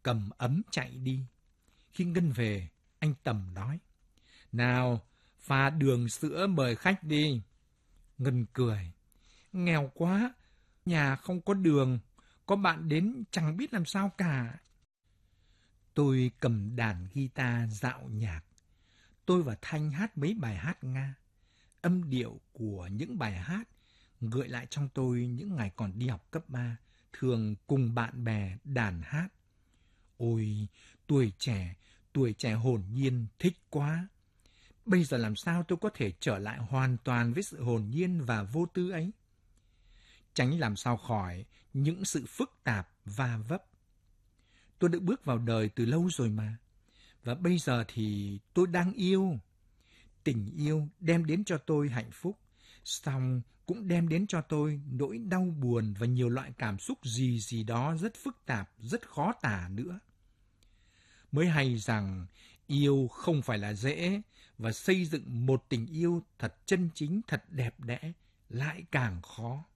cầm ấm chạy đi. Khi Ngân về, anh Tầm nói, nào, pha đường sữa mời khách đi. Ngân cười, nghèo quá, nhà không có đường, có bạn đến chẳng biết làm sao cả. Tôi cầm đàn guitar dạo nhạc. Tôi và Thanh hát mấy bài hát Nga. Âm điệu của những bài hát gợi lại trong tôi những ngày còn đi học cấp 3, thường cùng bạn bè đàn hát. Ôi, tuổi trẻ hồn nhiên, thích quá. Bây giờ làm sao tôi có thể trở lại hoàn toàn với sự hồn nhiên và vô tư ấy? Tránh làm sao khỏi những sự phức tạp va vấp. Tôi đã bước vào đời từ lâu rồi mà. Và bây giờ thì tôi đang yêu. Tình yêu đem đến cho tôi hạnh phúc, song cũng đem đến cho tôi nỗi đau buồn và nhiều loại cảm xúc gì đó rất phức tạp, rất khó tả nữa. Mới hay rằng yêu không phải là dễ, và xây dựng một tình yêu thật chân chính, thật đẹp đẽ lại càng khó.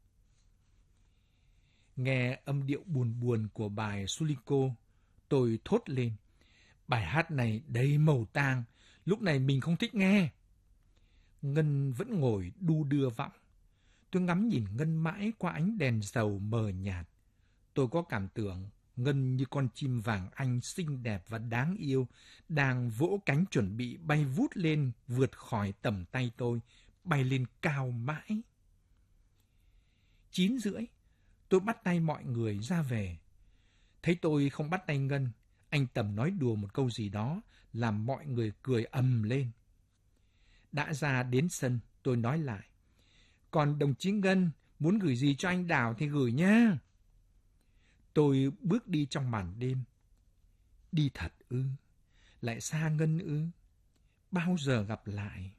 Nghe âm điệu buồn buồn của bài Suliko, tôi thốt lên, bài hát này đầy màu tang, lúc này mình không thích nghe. Ngân vẫn ngồi đu đưa võng. Tôi ngắm nhìn Ngân mãi qua ánh đèn dầu mờ nhạt. Tôi có cảm tưởng Ngân như con chim vàng Anh xinh đẹp và đáng yêu, đang vỗ cánh chuẩn bị bay vút lên vượt khỏi tầm tay tôi, bay lên cao mãi. 9:30, tôi bắt tay mọi người ra về. Thấy tôi không bắt tay Ngân, anh Tầm nói đùa một câu gì đó, làm mọi người cười ầm lên. Đã ra đến sân, tôi nói lại, còn đồng chí Ngân muốn gửi gì cho anh Đào thì gửi nhá. Tôi bước đi trong màn đêm. Đi thật ư? Lại xa Ngân ư? Bao giờ gặp lại?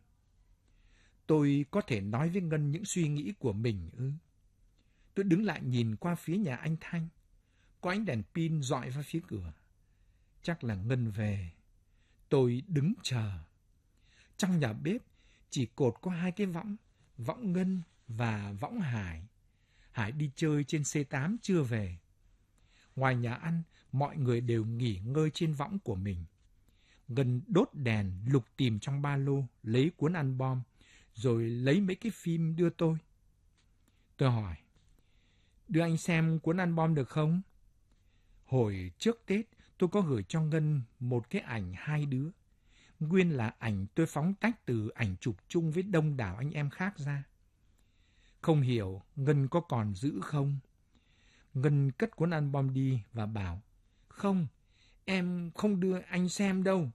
Tôi có thể nói với Ngân những suy nghĩ của mình ư? Tôi đứng lại nhìn qua phía nhà anh Thanh. Có ánh đèn pin rọi vào phía cửa. Chắc là Ngân về. Tôi đứng chờ. Trong nhà bếp chỉ cột có 2 cái võng, võng Ngân và võng Hải. Hải đi chơi trên C8 chưa về. Ngoài nhà ăn, mọi người đều nghỉ ngơi trên võng của mình. Ngân đốt đèn, lục tìm trong ba lô, lấy cuốn album, rồi lấy mấy cái phim đưa tôi. Tôi hỏi, đưa anh xem cuốn album được không? Hồi trước Tết, tôi có gửi cho Ngân một cái ảnh 2 đứa. Nguyên là ảnh tôi phóng tách từ ảnh chụp chung với đông đảo anh em khác ra. Không hiểu Ngân có còn giữ không? Ngân cất cuốn album đi và bảo, không, em không đưa anh xem đâu.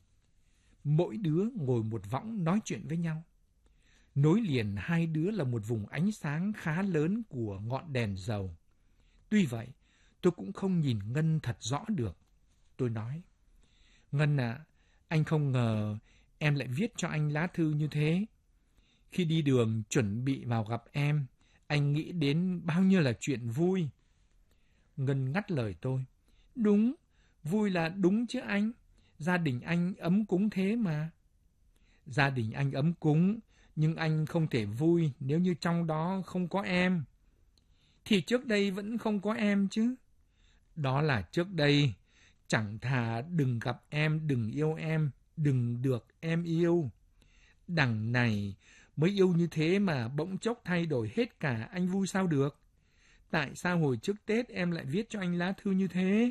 Mỗi đứa ngồi một võng nói chuyện với nhau. Nối liền 2 đứa là một vùng ánh sáng khá lớn của ngọn đèn dầu. Tuy vậy, tôi cũng không nhìn Ngân thật rõ được. Tôi nói, Ngân ạ, anh không ngờ em lại viết cho anh lá thư như thế. Khi đi đường chuẩn bị vào gặp em, anh nghĩ đến bao nhiêu là chuyện vui. Ngân ngắt lời tôi. Đúng, vui là đúng chứ anh. Gia đình anh ấm cúng thế mà. Gia đình anh ấm cúng, nhưng anh không thể vui nếu như trong đó không có em. Thì trước đây vẫn không có em chứ. Đó là trước đây. Chẳng thà đừng gặp em, đừng yêu em, đừng được em yêu. Đằng này mới yêu như thế mà bỗng chốc thay đổi hết cả, anh vui sao được? Tại sao hồi trước Tết em lại viết cho anh lá thư như thế?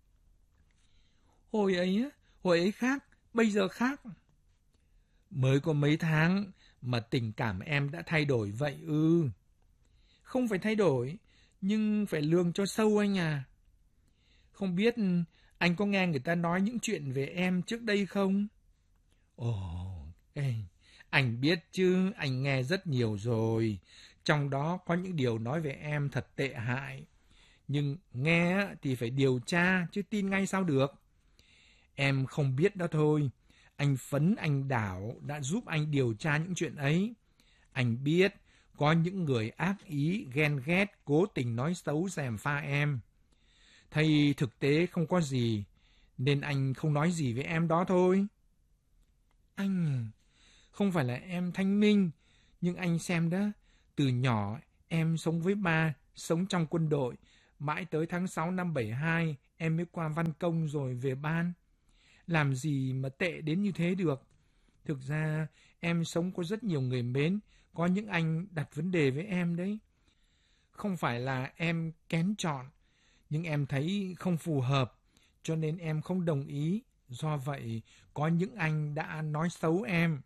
Hồi ấy khác, bây giờ khác. Mới có mấy tháng mà tình cảm em đã thay đổi vậy ư? Không phải thay đổi, nhưng phải lường cho sâu anh à. Không biết anh có nghe người ta nói những chuyện về em trước đây không? Ồ, anh biết chứ, anh nghe rất nhiều rồi. Trong đó có những điều nói về em thật tệ hại. Nhưng nghe thì phải điều tra, chứ tin ngay sao được. Em không biết đó thôi. Anh Phấn, anh Đảo đã giúp anh điều tra những chuyện ấy. Anh biết có những người ác ý, ghen ghét, cố tình nói xấu gièm pha em. Thầy thực tế không có gì, nên anh không nói gì với em đó thôi. Anh, không phải là em thanh minh, nhưng anh xem đó, từ nhỏ em sống với ba, sống trong quân đội, Mãi tới tháng 6 năm 72, em mới qua văn công rồi về ban. Làm gì mà tệ đến như thế được. Thực ra, em sống có rất nhiều người mến, có những anh đặt vấn đề với em đấy. Không phải là em kén chọn, nhưng em thấy không phù hợp, cho nên em không đồng ý. Do vậy, có những anh đã nói xấu em.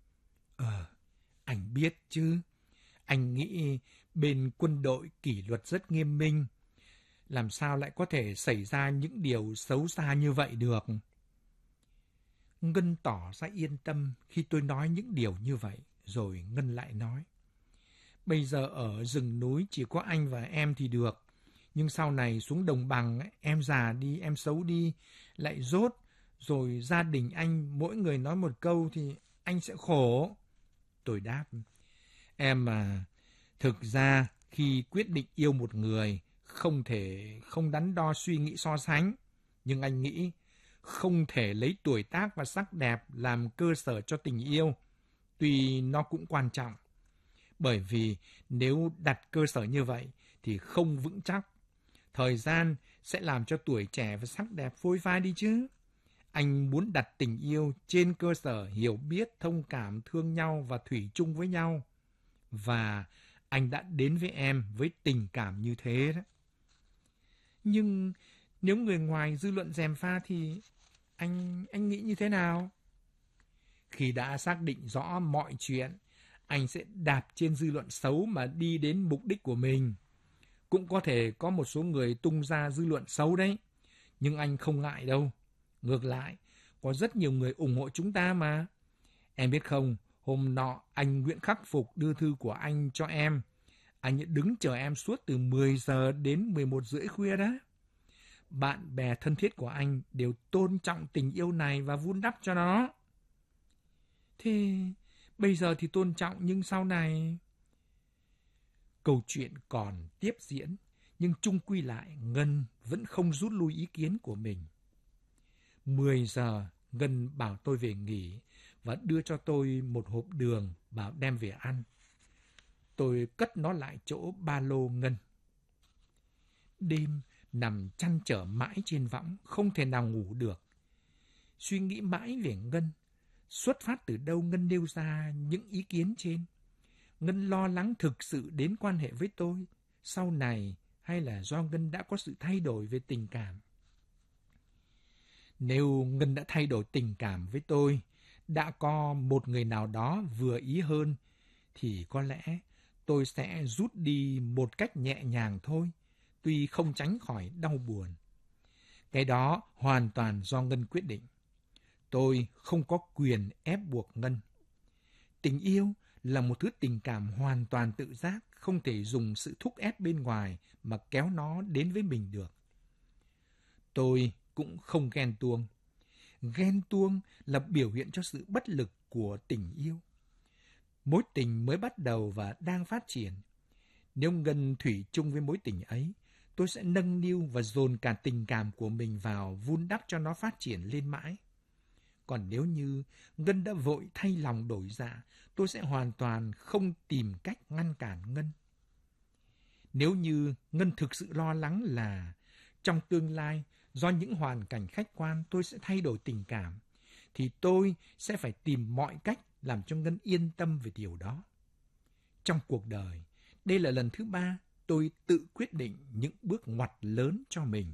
Anh biết chứ. Anh nghĩ bên quân đội kỷ luật rất nghiêm minh. Làm sao lại có thể xảy ra những điều xấu xa như vậy được? Ngân tỏ ra yên tâm khi tôi nói những điều như vậy, rồi Ngân lại nói. Bây giờ ở rừng núi chỉ có anh và em thì được. Nhưng sau này xuống đồng bằng, em già đi, em xấu đi, lại dốt. Rồi gia đình anh mỗi người nói một câu thì anh sẽ khổ. Tôi đáp, em mà, thực ra khi quyết định yêu một người, không thể không đắn đo suy nghĩ so sánh. Nhưng anh nghĩ không thể lấy tuổi tác và sắc đẹp làm cơ sở cho tình yêu, tuy nó cũng quan trọng. Bởi vì nếu đặt cơ sở như vậy thì không vững chắc. Thời gian sẽ làm cho tuổi trẻ và sắc đẹp phôi phai đi chứ. Anh muốn đặt tình yêu trên cơ sở hiểu biết, thông cảm, thương nhau và thủy chung với nhau. Và anh đã đến với em với tình cảm như thế đó. Nhưng nếu người ngoài dư luận gièm pha thì anh nghĩ như thế nào? Khi đã xác định rõ mọi chuyện, anh sẽ đạp trên dư luận xấu mà đi đến mục đích của mình. Cũng có thể có một số người tung ra dư luận xấu đấy, nhưng anh không ngại đâu. Ngược lại, có rất nhiều người ủng hộ chúng ta mà. Em biết không, hôm nọ anh Nguyễn Khắc Phục đưa thư của anh cho em. Anh ấy đứng chờ em suốt từ 10 giờ đến 11 rưỡi khuya đó. Bạn bè thân thiết của anh đều tôn trọng tình yêu này và vun đắp cho nó. Thế bây giờ thì tôn trọng, nhưng sau này... Câu chuyện còn tiếp diễn, nhưng chung quy lại Ngân vẫn không rút lui ý kiến của mình. 10 giờ, Ngân bảo tôi về nghỉ và đưa cho tôi một hộp đường bảo đem về ăn. Tôi cất nó lại chỗ ba lô Ngân. Đêm nằm chăn trở mãi trên võng, không thể nào ngủ được. Suy nghĩ mãi về Ngân, xuất phát từ đâu Ngân nêu ra những ý kiến trên. Ngân lo lắng thực sự đến quan hệ với tôi sau này, hay là do Ngân đã có sự thay đổi về tình cảm? Nếu Ngân đã thay đổi tình cảm với tôi, đã có một người nào đó vừa ý hơn, thì có lẽ tôi sẽ rút đi một cách nhẹ nhàng thôi, tuy không tránh khỏi đau buồn. Cái đó hoàn toàn do Ngân quyết định. Tôi không có quyền ép buộc Ngân. Tình yêu là một thứ tình cảm hoàn toàn tự giác, không thể dùng sự thúc ép bên ngoài mà kéo nó đến với mình được. Tôi cũng không ghen tuông. Ghen tuông là biểu hiện cho sự bất lực của tình yêu. Mối tình mới bắt đầu và đang phát triển. Nếu Ngân thủy chung với mối tình ấy, tôi sẽ nâng niu và dồn cả tình cảm của mình vào vun đắp cho nó phát triển lên mãi. Còn nếu như Ngân đã vội thay lòng đổi dạ, tôi sẽ hoàn toàn không tìm cách ngăn cản Ngân. Nếu như Ngân thực sự lo lắng là trong tương lai, do những hoàn cảnh khách quan tôi sẽ thay đổi tình cảm, thì tôi sẽ phải tìm mọi cách làm cho Ngân yên tâm về điều đó. Trong cuộc đời, đây là lần thứ 3 tôi tự quyết định những bước ngoặt lớn cho mình.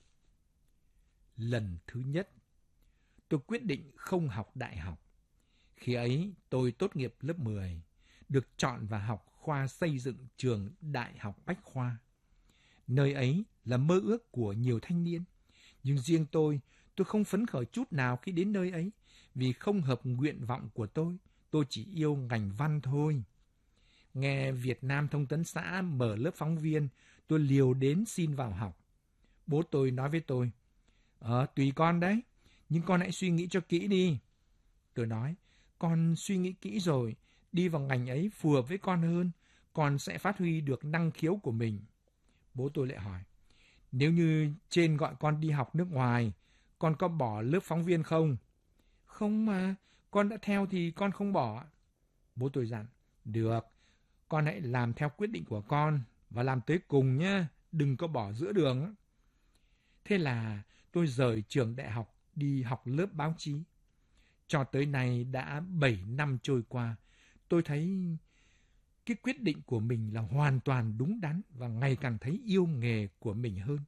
Lần thứ nhất, tôi quyết định không học đại học. Khi ấy, tôi tốt nghiệp lớp 10, được chọn vào học khoa xây dựng trường Đại học Bách Khoa. Nơi ấy là mơ ước của nhiều thanh niên. Nhưng riêng tôi không phấn khởi chút nào khi đến nơi ấy, vì không hợp nguyện vọng của tôi chỉ yêu ngành văn thôi. Nghe Việt Nam Thông tấn xã mở lớp phóng viên, tôi liều đến xin vào học. Bố tôi nói với tôi, tùy con đấy, nhưng con hãy suy nghĩ cho kỹ đi. Tôi nói, con suy nghĩ kỹ rồi, đi vào ngành ấy phù hợp với con hơn, con sẽ phát huy được năng khiếu của mình. Bố tôi lại hỏi, nếu như trên gọi con đi học nước ngoài, con có bỏ lớp phóng viên không? Không mà, con đã theo thì con không bỏ. Bố tôi dặn, được, con hãy làm theo quyết định của con và làm tới cùng nhé, đừng có bỏ giữa đường. Thế là tôi rời trường đại học đi học lớp báo chí. Cho tới nay đã 7 năm trôi qua, tôi thấy cái quyết định của mình là hoàn toàn đúng đắn và ngày càng thấy yêu nghề của mình hơn.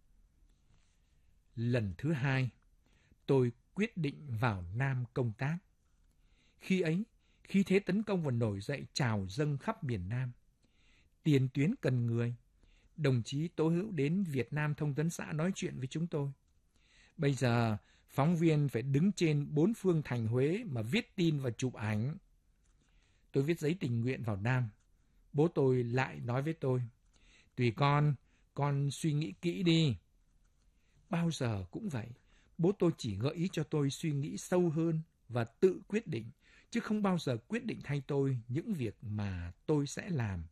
Lần thứ hai, tôi quyết định vào Nam công tác. Khi ấy, khi thế tấn công và nổi dậy trào dâng khắp miền Nam, tiền tuyến cần người. Đồng chí Tố Hữu đến Việt Nam Thông tấn xã nói chuyện với chúng tôi. Bây giờ, phóng viên phải đứng trên 4 phương thành Huế mà viết tin và chụp ảnh. Tôi viết giấy tình nguyện vào Nam. Bố tôi lại nói với tôi, tùy con suy nghĩ kỹ đi. Bao giờ cũng vậy, bố tôi chỉ gợi ý cho tôi suy nghĩ sâu hơn và tự quyết định, chứ không bao giờ quyết định thay tôi những việc mà tôi sẽ làm.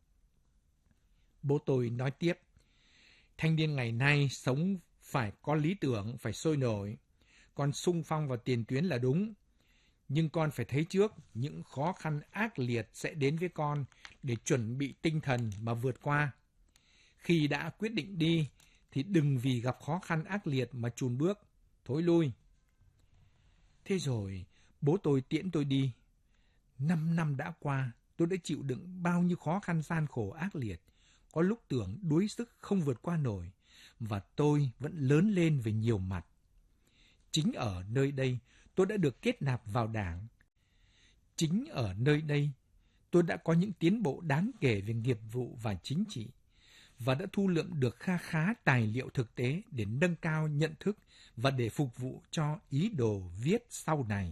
Bố tôi nói tiếp, thanh niên ngày nay sống phải có lý tưởng, phải sôi nổi. Con xung phong vào tiền tuyến là đúng, nhưng con phải thấy trước những khó khăn ác liệt sẽ đến với con để chuẩn bị tinh thần mà vượt qua. Khi đã quyết định đi, thì đừng vì gặp khó khăn ác liệt mà chùn bước, thối lui. Thế rồi, bố tôi tiễn tôi đi. 5 năm đã qua, tôi đã chịu đựng bao nhiêu khó khăn gian khổ ác liệt. Có lúc tưởng đuối sức không vượt qua nổi, và tôi vẫn lớn lên về nhiều mặt. Chính ở nơi đây, tôi đã được kết nạp vào Đảng. Chính ở nơi đây, tôi đã có những tiến bộ đáng kể về nghiệp vụ và chính trị, và đã thu lượm được kha khá tài liệu thực tế để nâng cao nhận thức và để phục vụ cho ý đồ viết sau này.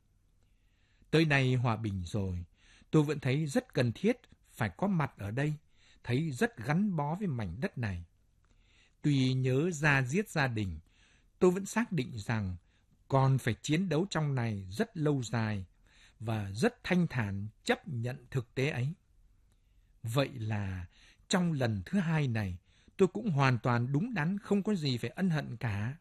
Tới nay hòa bình rồi, tôi vẫn thấy rất cần thiết phải có mặt ở đây, thấy rất gắn bó với mảnh đất này. Tuy nhớ da diết gia đình, tôi vẫn xác định rằng còn phải chiến đấu trong này rất lâu dài và rất thanh thản chấp nhận thực tế ấy. Vậy là trong lần thứ hai này, tôi cũng hoàn toàn đúng đắn, không có gì phải ân hận cả.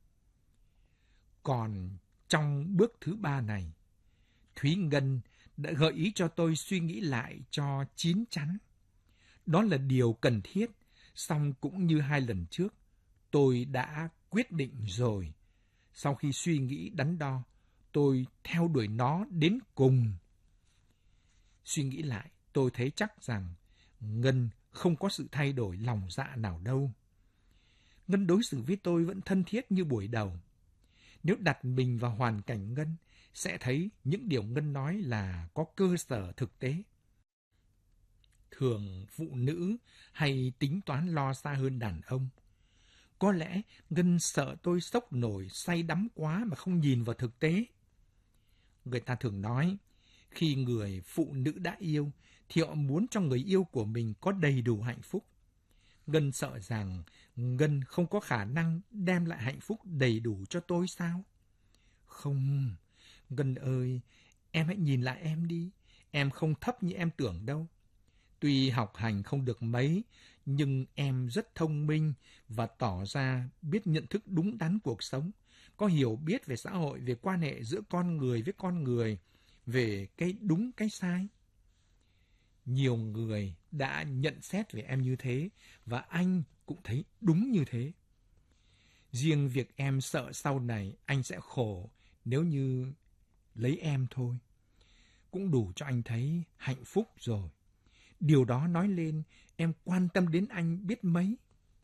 Còn trong bước thứ ba này, Thúy Ngân đã gợi ý cho tôi suy nghĩ lại cho chín chắn. Đó là điều cần thiết, song cũng như 2 lần trước, tôi đã quyết định rồi. Sau khi suy nghĩ đắn đo, tôi theo đuổi nó đến cùng. Suy nghĩ lại, tôi thấy chắc rằng Ngân không có sự thay đổi lòng dạ nào đâu. Ngân đối xử với tôi vẫn thân thiết như buổi đầu. Nếu đặt mình vào hoàn cảnh Ngân, sẽ thấy những điều Ngân nói là có cơ sở thực tế. Thường phụ nữ hay tính toán lo xa hơn đàn ông. Có lẽ Ngân sợ tôi sốc nổi say đắm quá mà không nhìn vào thực tế. Người ta thường nói, khi người phụ nữ đã yêu, thì họ muốn cho người yêu của mình có đầy đủ hạnh phúc. Ngân sợ rằng Ngân không có khả năng đem lại hạnh phúc đầy đủ cho tôi sao? Không, Ngân ơi, em hãy nhìn lại em đi, em không thấp như em tưởng đâu. Tuy học hành không được mấy, nhưng em rất thông minh và tỏ ra biết nhận thức đúng đắn cuộc sống, có hiểu biết về xã hội, về quan hệ giữa con người với con người, về cái đúng cái sai. Nhiều người đã nhận xét về em như thế, và anh cũng thấy đúng như thế. Riêng việc em sợ sau này anh sẽ khổ nếu như lấy em thôi, cũng đủ cho anh thấy hạnh phúc rồi. Điều đó nói lên em quan tâm đến anh biết mấy.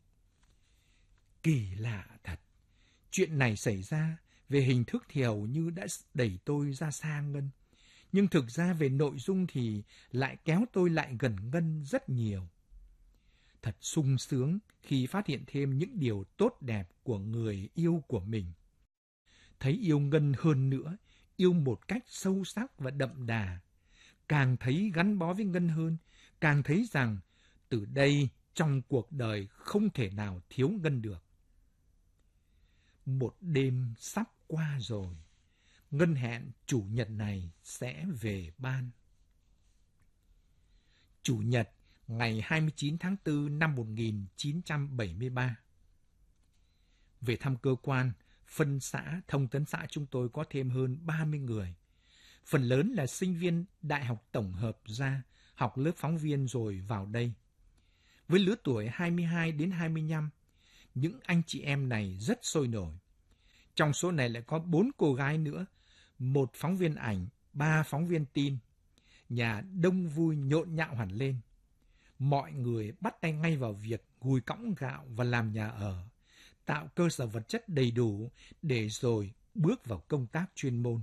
Kỳ lạ thật, chuyện này xảy ra về hình thức thì hầu như đã đẩy tôi ra xa Ngân, nhưng thực ra về nội dung thì lại kéo tôi lại gần Ngân rất nhiều. Thật sung sướng khi phát hiện thêm những điều tốt đẹp của người yêu của mình. Thấy yêu Ngân hơn nữa, yêu một cách sâu sắc và đậm đà. Càng thấy gắn bó với Ngân hơn, càng thấy rằng từ đây trong cuộc đời không thể nào thiếu Ngân được. Một đêm sắp qua rồi, Ngân hẹn chủ nhật này sẽ về ban. Chủ nhật ngày 29 tháng 4 năm 1973. Về thăm cơ quan, phân xã, thông tấn xã chúng tôi có thêm hơn 30 người. Phần lớn là sinh viên đại học tổng hợp ra, học lớp phóng viên rồi vào đây. Với lứa tuổi 22 đến 25, những anh chị em này rất sôi nổi. Trong số này lại có 4 cô gái nữa, 1 phóng viên ảnh, 3 phóng viên tin. Nhà đông vui nhộn nhạo hẳn lên. Mọi người bắt tay ngay vào việc gùi cõng gạo và làm nhà ở, tạo cơ sở vật chất đầy đủ để rồi bước vào công tác chuyên môn.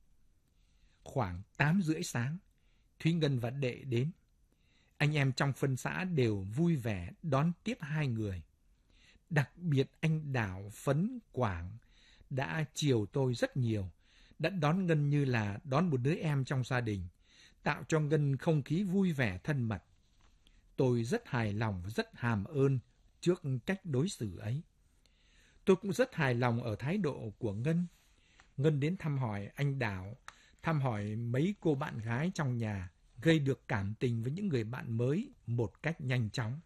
Khoảng 8:30 sáng, Thúy Ngân và Đệ đến. Anh em trong phân xã đều vui vẻ đón tiếp hai người. Đặc biệt anh Đào, Phấn, Quảng đã chiều tôi rất nhiều, đã đón Ngân như là đón một đứa em trong gia đình, tạo cho Ngân không khí vui vẻ thân mật. Tôi rất hài lòng và rất hàm ơn trước cách đối xử ấy. Tôi cũng rất hài lòng ở thái độ của Ngân. Ngân đến thăm hỏi anh Đào, thăm hỏi mấy cô bạn gái trong nhà, gây được cảm tình với những người bạn mới một cách nhanh chóng.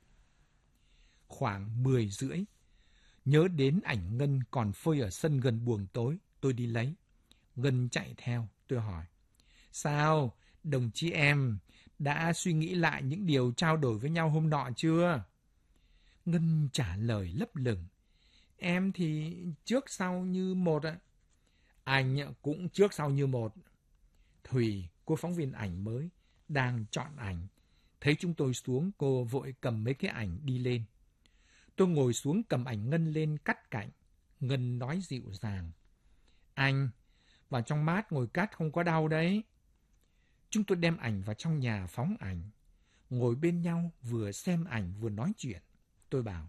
Khoảng 10:30, nhớ đến ảnh Ngân còn phơi ở sân gần buồng tối, tôi đi lấy. Ngân chạy theo, tôi hỏi: "Sao, đồng chí em đã suy nghĩ lại những điều trao đổi với nhau hôm nọ chưa?" Ngân trả lời lấp lửng: "Em thì trước sau như một ạ." "Anh cũng trước sau như một." Thùy, cô phóng viên ảnh mới, đang chọn ảnh. Thấy chúng tôi xuống, cô vội cầm mấy cái ảnh đi lên. Tôi ngồi xuống cầm ảnh Ngân lên cắt cảnh. Ngân nói dịu dàng: "Anh, vào trong mát ngồi cắt không có đau đấy." Chúng tôi đem ảnh vào trong nhà phóng ảnh. Ngồi bên nhau vừa xem ảnh vừa nói chuyện. Tôi bảo: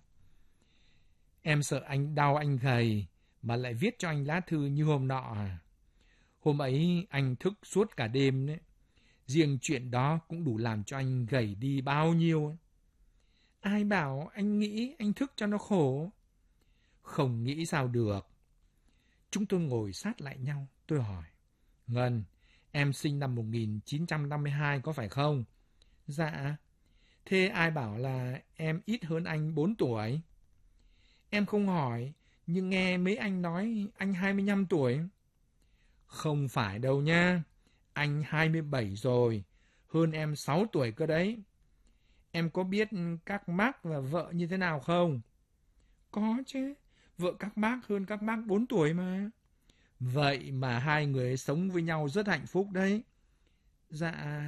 "Em sợ anh đau, anh gầy mà lại viết cho anh lá thư như hôm nọ à? Hôm ấy anh thức suốt cả đêm đấy. Riêng chuyện đó cũng đủ làm cho anh gầy đi bao nhiêu." "Ai bảo anh nghĩ anh thức cho nó khổ?" "Không nghĩ sao được." Chúng tôi ngồi sát lại nhau. Tôi hỏi: "Ngân, em sinh năm 1952 có phải không?" "Dạ." "Thế ai bảo là em ít hơn anh 4 tuổi?" "Em không hỏi, nhưng nghe mấy anh nói anh 25 tuổi." "Không phải đâu nha. Anh 27 rồi, hơn em 6 tuổi cơ đấy. Em có biết các Marx và vợ như thế nào không?" "Có chứ, vợ các Marx hơn các Marx 4 tuổi mà." "Vậy mà hai người sống với nhau rất hạnh phúc đấy." "Dạ."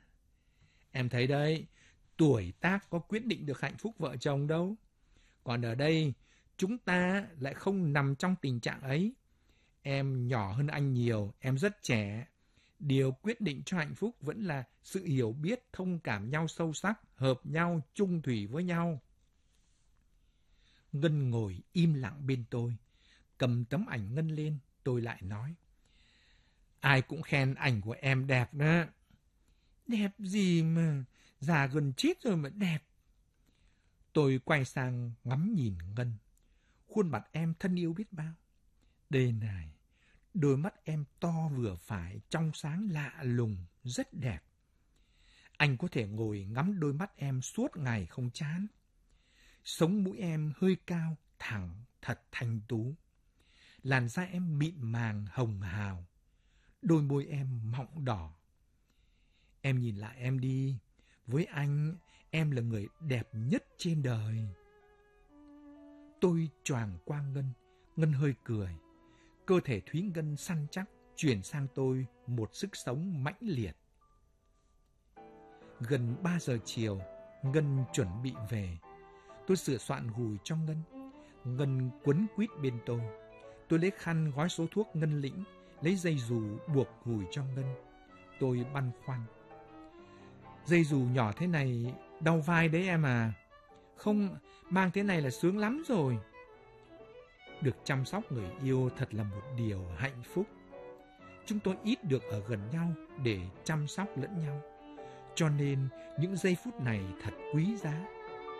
Em thấy đấy, tuổi tác có quyết định được hạnh phúc vợ chồng đâu. Còn ở đây, chúng ta lại không nằm trong tình trạng ấy. Em nhỏ hơn anh nhiều, em rất trẻ. Điều quyết định cho hạnh phúc vẫn là sự hiểu biết, thông cảm nhau sâu sắc, hợp nhau, chung thủy với nhau. Ngân ngồi im lặng bên tôi, cầm tấm ảnh Ngân lên, tôi lại nói: "Ai cũng khen ảnh của em đẹp đó." "Đẹp gì mà, già gần chết rồi mà đẹp." Tôi quay sang ngắm nhìn Ngân. Khuôn mặt em thân yêu biết bao. Đây này, đôi mắt em to vừa phải, trong sáng lạ lùng, rất đẹp. Anh có thể ngồi ngắm đôi mắt em suốt ngày không chán. Sống mũi em hơi cao, thẳng, thật thanh tú. Làn da em mịn màng, hồng hào. Đôi môi em mọng đỏ. Em nhìn lại em đi. Với anh, em là người đẹp nhất trên đời." Tôi choàng qua Ngân. Ngân hơi cười. Cơ thể Thúy Ngân săn chắc, chuyển sang tôi một sức sống mãnh liệt. Gần 3 giờ chiều, Ngân chuẩn bị về. Tôi sửa soạn gùi cho Ngân. Ngân quấn quýt bên tôi. Tôi lấy khăn gói số thuốc Ngân lĩnh, lấy dây dù buộc gùi cho Ngân. Tôi băn khoăn: "Dây dù nhỏ thế này đau vai đấy em à." "Không, mang thế này là sướng lắm rồi." Được chăm sóc người yêu thật là một điều hạnh phúc. Chúng tôi ít được ở gần nhau để chăm sóc lẫn nhau. Cho nên những giây phút này thật quý giá.